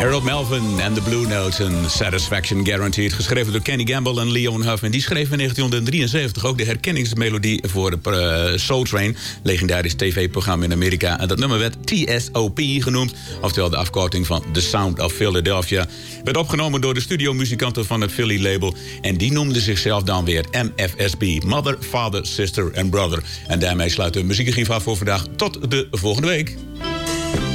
Harold Melvin en The Blue Notes en Satisfaction Guaranteed. Geschreven door Kenny Gamble en Leon Huffman. Die schreef in 1973 ook de herkenningsmelodie voor Soul Train. Legendarisch tv-programma in Amerika. En dat nummer werd TSOP genoemd. Oftewel de afkorting van The Sound of Philadelphia. Werd opgenomen door de studiomuzikanten van het Philly label. En die noemden zichzelf dan weer MFSB. Mother, Father, Sister and Brother. En daarmee sluit de muziekarchief af voor vandaag. Tot de volgende week.